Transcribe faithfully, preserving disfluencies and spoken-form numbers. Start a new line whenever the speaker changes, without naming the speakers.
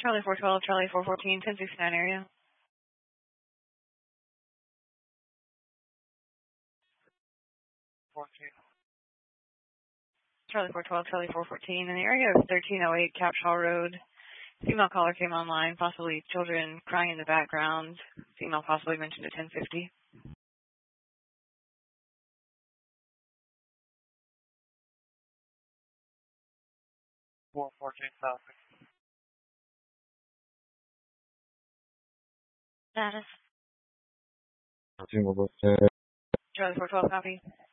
Charlie four twelve, Charlie four fourteen, ten sixty-nine area.
fourteen.
Charlie four twelve, Charlie four fourteen, in the area of thirteen oh eight Capshaw Road. Female caller came online, possibly children crying in the background. Female possibly mentioned at ten fifty.
four fourteen traffic.
Status.
Charlie
Charlie four twelve, copy.